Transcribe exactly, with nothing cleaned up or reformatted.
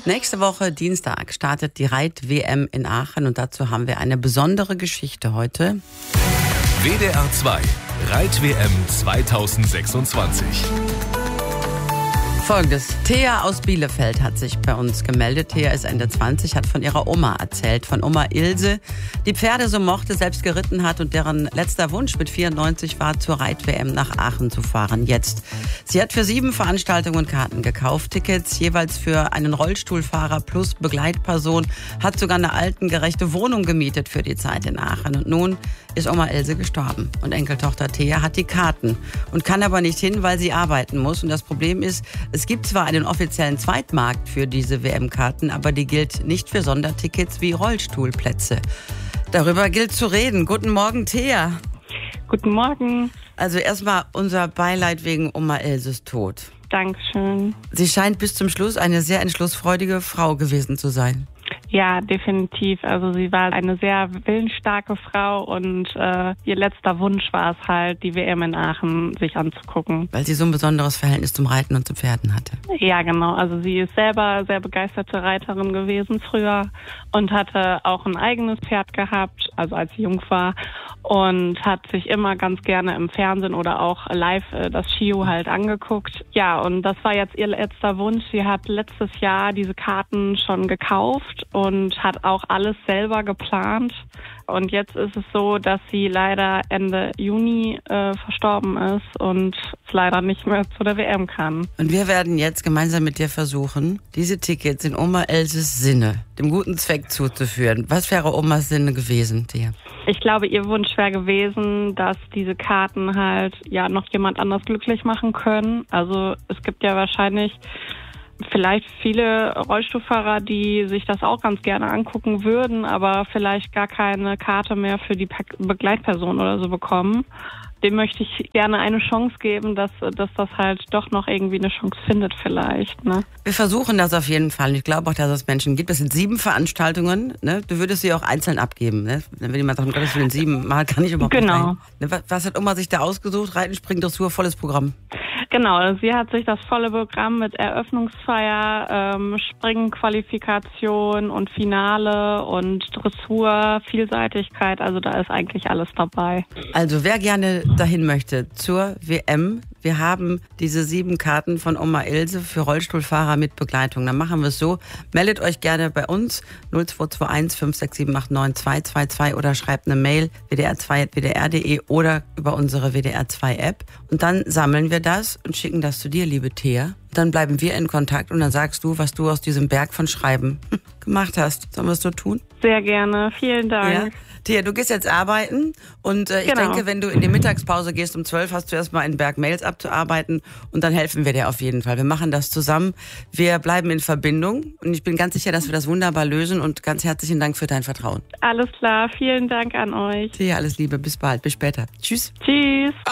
Nächste Woche, Dienstag, startet die Reit-W M in Aachen und dazu haben wir eine besondere Geschichte heute. W D R zwei, Reit-W M zweitausendsechsundzwanzig. Folgendes. Thea aus Bielefeld hat sich bei uns gemeldet. Thea ist Ende zwanzig, hat von ihrer Oma erzählt, von Oma Ilse, die Pferde so mochte, selbst geritten hat und deren letzter Wunsch mit vierundneunzig war, zur Reit-W M nach Aachen zu fahren. Jetzt. Sie hat für sieben Veranstaltungen Karten gekauft, Tickets jeweils für einen Rollstuhlfahrer plus Begleitperson, hat sogar eine altengerechte Wohnung gemietet für die Zeit in Aachen. Und nun ist Oma Ilse gestorben und Enkeltochter Thea hat die Karten und kann aber nicht hin, weil sie arbeiten muss. Und das Problem ist, es gibt zwar einen offiziellen Zweitmarkt für diese W M-Karten, aber die gilt nicht für Sondertickets wie Rollstuhlplätze. Darüber gilt zu reden. Guten Morgen, Thea. Guten Morgen. Also erstmal unser Beileid wegen Oma Ilses Tod. Dankeschön. Sie scheint bis zum Schluss eine sehr entschlussfreudige Frau gewesen zu sein. Ja, definitiv. Also sie war eine sehr willensstarke Frau und äh, ihr letzter Wunsch war es halt, die W M in Aachen sich anzugucken. Weil sie so ein besonderes Verhältnis zum Reiten und zu Pferden hatte. Ja, genau. Also sie ist selber sehr begeisterte Reiterin gewesen früher und hatte auch ein eigenes Pferd gehabt, also als sie jung war. Und hat sich immer ganz gerne im Fernsehen oder auch live äh, das Schio halt angeguckt. Ja, und das war jetzt ihr letzter Wunsch. Sie hat letztes Jahr diese Karten schon gekauft und hat auch alles selber geplant. Und jetzt ist es so, dass sie leider Ende Juni äh, verstorben ist und leider nicht mehr zu der W M kann. Und wir werden jetzt gemeinsam mit dir versuchen, diese Tickets in Oma Ilses Sinne, dem guten Zweck zuzuführen. Was wäre Omas Sinne gewesen, dir? Ich glaube, ihr Wunsch wäre gewesen, dass diese Karten halt ja noch jemand anders glücklich machen können. Also es gibt ja wahrscheinlich vielleicht viele Rollstuhlfahrer, die sich das auch ganz gerne angucken würden, aber vielleicht gar keine Karte mehr für die Begleitperson oder so bekommen. Dem möchte ich gerne eine Chance geben, dass, dass das halt doch noch irgendwie eine Chance findet vielleicht. Ne? Wir versuchen das auf jeden Fall. Ich glaube auch, dass es Menschen gibt. Es sind sieben Veranstaltungen. Ne? Du würdest sie auch einzeln abgeben. Ne? Wenn jemand sagt, um Gottes Willen, sieben Mal kann ich überhaupt genau. nicht rein. Was hat Oma sich da ausgesucht? Reiten, Springen, Dressur, volles Programm. Genau, sie hat sich das volle Programm mit Eröffnungsfeier, ähm, Springen, Qualifikation und Finale und Dressur, Vielseitigkeit. Also da ist eigentlich alles dabei. Also wer gerne dahin möchte zur W M, wir haben diese sieben Karten von Oma Ilse für Rollstuhlfahrer mit Begleitung. Dann machen wir es so, meldet euch gerne bei uns null zwei zwei eins fünf sechs sieben acht neun zwei zwei zwei oder schreibt eine Mail w d r zwei at w d r punkt d e oder über unsere W D R zwei App. Und dann sammeln wir das und schicken das zu dir, liebe Thea. Dann bleiben wir in Kontakt und dann sagst du, was du aus diesem Berg von Schreiben gemacht hast. Sollen wir es so tun? Sehr gerne. Vielen Dank. Ja. Thea, du gehst jetzt arbeiten und äh, ich genau. denke, wenn du in die Mittagspause gehst um zwölf, hast du erstmal einen Berg Mails abzuarbeiten und dann helfen wir dir auf jeden Fall. Wir machen das zusammen. Wir bleiben in Verbindung und ich bin ganz sicher, dass wir das wunderbar lösen und ganz herzlichen Dank für dein Vertrauen. Alles klar. Vielen Dank an euch. Thea, alles Liebe. Bis bald. Bis später. Tschüss. Tschüss.